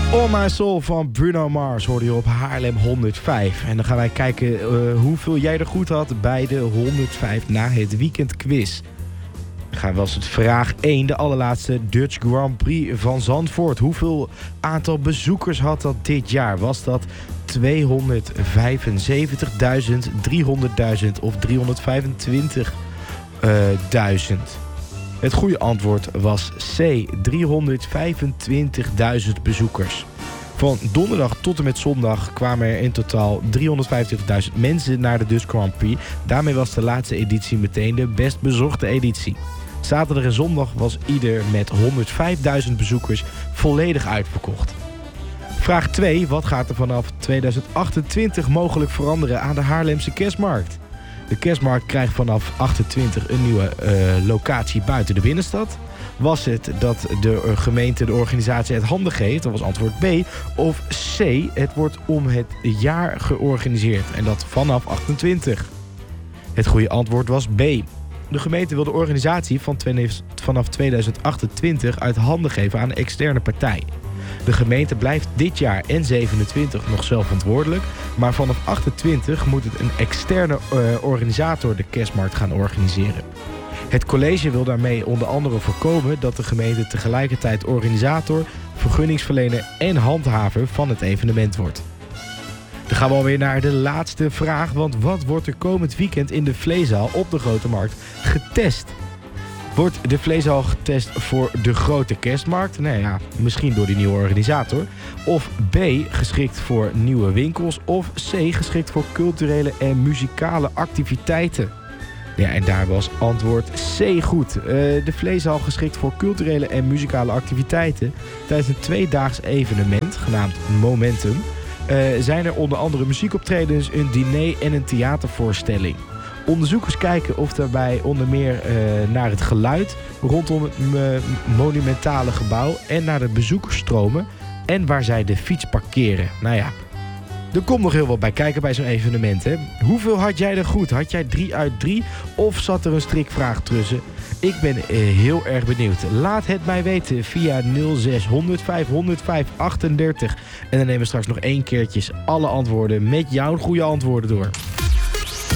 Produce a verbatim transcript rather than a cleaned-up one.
All My Soul van Bruno Mars hoorde je op Haarlem honderdvijf. En dan gaan wij kijken uh, hoeveel jij er goed had bij de honderdvijf na het weekendquiz. Dan was het vraag één, de allerlaatste Dutch Grand Prix van Zandvoort. Hoeveel aantal bezoekers had dat dit jaar? Was dat tweehonderdvijfenzeventigduizend, driehonderdduizend of driehonderdvijfentwintigduizend? Het goede antwoord was C, driehonderdvijfentwintigduizend bezoekers. Van donderdag tot en met zondag kwamen er in totaal driehonderdvijfentwintigduizend mensen naar de Dutch Grand Prix. Daarmee was de laatste editie meteen de best bezochte editie. Zaterdag en zondag was ieder met honderdvijfduizend bezoekers volledig uitverkocht. Vraag twee. Wat gaat er vanaf tweeduizend achtentwintig mogelijk veranderen aan de Haarlemse kerstmarkt? De kerstmarkt krijgt vanaf achtentwintig een nieuwe uh, locatie buiten de binnenstad. Was het dat de gemeente de organisatie het handen geeft? Dat was antwoord B. Of C. Het wordt om het jaar georganiseerd. En dat vanaf achtentwintig. Het goede antwoord was B. De gemeente wil de organisatie van vanaf tweeduizend achtentwintig uit handen geven aan een externe partij. De gemeente blijft dit jaar en zevenentwintig nog zelf verantwoordelijk, maar vanaf achtentwintig moet het een externe uh, organisator de kerstmarkt gaan organiseren. Het college wil daarmee onder andere voorkomen dat de gemeente tegelijkertijd organisator, vergunningsverlener en handhaver van het evenement wordt. Dan gaan we alweer naar de laatste vraag, want wat wordt er komend weekend in de Vleeszaal op de Grote Markt getest? Wordt de Vleeszaal getest voor de grote kerstmarkt? Nou ja, misschien door die nieuwe organisator. Of B, geschikt voor nieuwe winkels. Of C, geschikt voor culturele en muzikale activiteiten. Ja, en daar was antwoord C goed. Uh, de Vleeszaal geschikt voor culturele en muzikale activiteiten. Tijdens een tweedaags evenement, genaamd Momentum, uh, zijn er onder andere muziekoptredens, een diner en een theatervoorstelling. Onderzoekers kijken of daarbij onder meer uh, naar het geluid rondom het uh, monumentale gebouw en naar de bezoekersstromen en waar zij de fiets parkeren. Nou ja, er komt nog heel wat bij kijken bij zo'n evenement, hè? Hoeveel had jij er goed? Had jij drie uit drie of zat er een strikvraag tussen? Ik ben uh, heel erg benieuwd. Laat het mij weten via nul zes honderdvijf honderdvijf achtendertig. En dan nemen we straks nog één keertjes alle antwoorden met jouw goede antwoorden door.